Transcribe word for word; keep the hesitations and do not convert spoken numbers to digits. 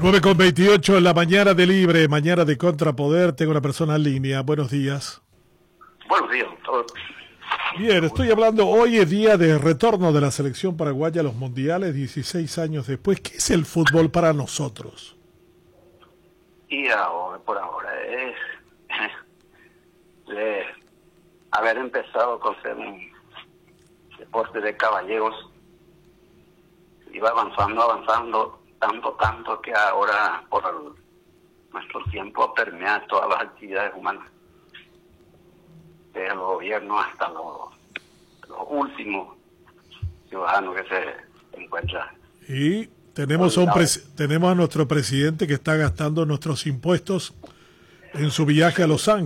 nueve con veintiocho en la mañana de Libre, mañana de Contrapoder. Tengo una persona en línea. Buenos días. Buenos días, doctor. Bien, estoy hablando, hoy es día de retorno de la selección paraguaya a los mundiales, dieciséis años después. ¿Qué es el fútbol para nosotros? Y ahora, por ahora es de haber empezado con ser un deporte de caballeros, iba avanzando, avanzando, tanto, tanto que ahora por el, nuestro tiempo permea todas las actividades humanas, desde los gobiernos hasta los, los últimos ciudadanos que se encuentran. Y tenemos a, un pres- tenemos a nuestro presidente que está gastando nuestros impuestos en su viaje a Los Ángeles.